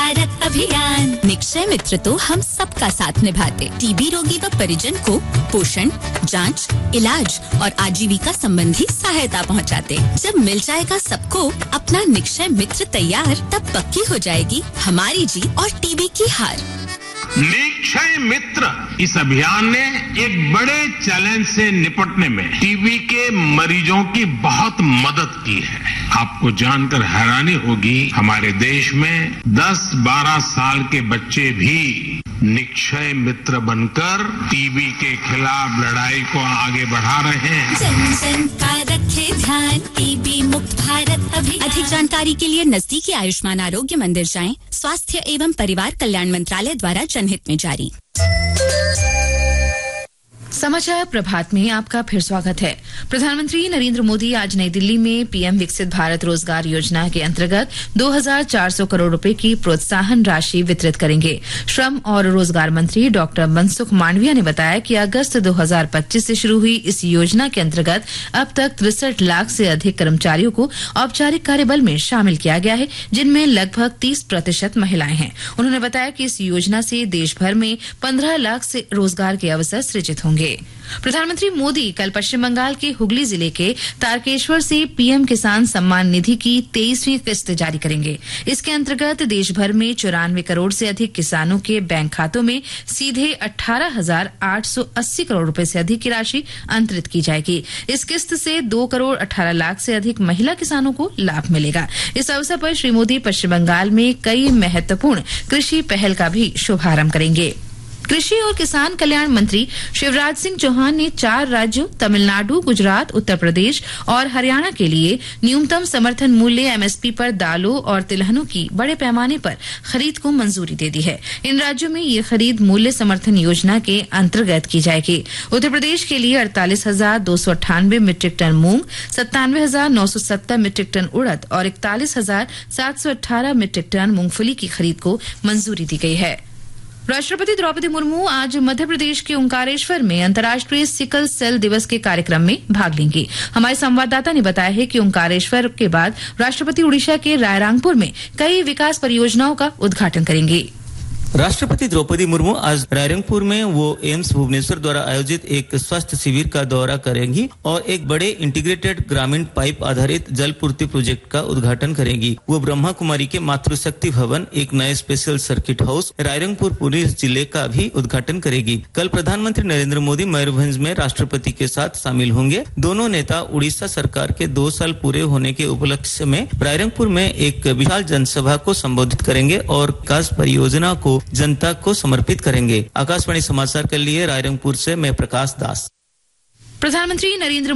भारत अभियान। निक्षय मित्र तो हम सबका साथ निभाते, टीबी रोगी व परिजन को पोषण, जांच, इलाज और आजीविका संबंधी सहायता पहुंचाते। जब मिल जाएगा सबको अपना निक्षय मित्र तैयार, तब पक्की हो जाएगी हमारी जीत और टीबी की हार। निक्षय मित्र इस अभियान ने एक बड़े चैलेंज से निपटने में टीबी के मरीजों की बहुत मदद की है। आपको जानकर हैरानी होगी, हमारे देश में 10-12 साल के बच्चे भी निक्षय मित्र बनकर टीबी के खिलाफ लड़ाई को आगे बढ़ा रहे हैं। जन जन का रखे ध्यान, टीबी मुक्त भारत अभियान। अधिक जानकारी के लिए नजदीकी आयुष्मान आरोग्य मंदिर जाएं। स्वास्थ्य एवं परिवार कल्याण मंत्रालय द्वारा जनहित में जारी। समाचार प्रभात में आपका फिर स्वागत है। प्रधानमंत्री नरेंद्र मोदी आज नई दिल्ली में पीएम विकसित भारत रोजगार योजना के अंतर्गत 2,400 करोड़ रुपए की प्रोत्साहन राशि वितरित करेंगे। श्रम और रोजगार मंत्री डॉक्टर मनसुख मांडविया ने बताया कि अगस्त 2025 से शुरू हुई इस योजना के अंतर्गत अब तक 63 लाख से अधिक कर्मचारियों को औपचारिक कार्यबल में शामिल किया गया है, जिनमें लगभग 30% महिलाएं हैं। उन्होंने बताया कि इस योजना से देश भर में 15 लाख से रोजगार के अवसर सृजित होंगे। प्रधानमंत्री मोदी कल पश्चिम बंगाल के हुगली जिले के तारकेश्वर से पीएम किसान सम्मान निधि की 23वीं किस्त जारी करेंगे। इसके अंतर्गत देश भर में 94 करोड़ से अधिक किसानों के बैंक खातों में सीधे 18,880 करोड़ रुपए से अधिक की राशि अंतरित की जाएगी। इस किस्त से 2 करोड़ 18 लाख से अधिक महिला किसानों को लाभ मिलेगा। इस अवसर पर श्री मोदी पश्चिम बंगाल में कई महत्वपूर्ण कृषि पहल का भी शुभारंभ करेंगे। कृषि और किसान कल्याण मंत्री शिवराज सिंह चौहान ने 4 राज्यों तमिलनाडु, गुजरात, उत्तर प्रदेश और हरियाणा के लिए न्यूनतम समर्थन मूल्य एमएसपी पर दालों और तिलहनों की बड़े पैमाने पर खरीद को मंजूरी दे दी है। इन राज्यों में ये खरीद मूल्य समर्थन योजना के अंतर्गत की जाएगी। उत्तर प्रदेश के लिए 48,298 मीट्रिक टन मूंग, 97,970 मीट्रिक टन उड़द और 41,718 मीट्रिक टन मूंगफली की खरीद को मंजूरी दी गई है। राष्ट्रपति द्रौपदी मुर्मू आज मध्य प्रदेश के ओंकारेश्वर में अंतर्राष्ट्रीय सिकल सेल दिवस के कार्यक्रम में भाग लेंगी। हमारे संवाददाता ने बताया है कि ओंकारेश्वर के बाद राष्ट्रपति उड़ीसा के रायरंगपुर में कई विकास परियोजनाओं का उद्घाटन करेंगी। राष्ट्रपति द्रौपदी मुर्मू आज रायरंगपुर में वो एम्स भुवनेश्वर द्वारा आयोजित एक स्वास्थ्य शिविर का दौरा करेंगी और एक बड़े इंटीग्रेटेड ग्रामीण पाइप आधारित जल पूर्ति प्रोजेक्ट का उद्घाटन करेंगी। वो ब्रह्मा कुमारी के मातृशक्ति भवन, एक नए special circuit house Rairangpur police जिले का भी उद्घाटन करेगी। कल प्रधानमंत्री नरेंद्र मोदी मयूरभंज में राष्ट्रपति के साथ शामिल होंगे। दोनों नेता उड़ीसा सरकार के 2 साल पूरे होने के उपलक्ष्य में रायरंगपुर में एक विशाल जनसभा को संबोधित करेंगे और विकास परियोजना को जनता को समर्पित करेंगे। आकाशवाणी समाचार के लिए रायरंगपुर से मैं प्रकाश दास। प्रधानमंत्री नरेंद्र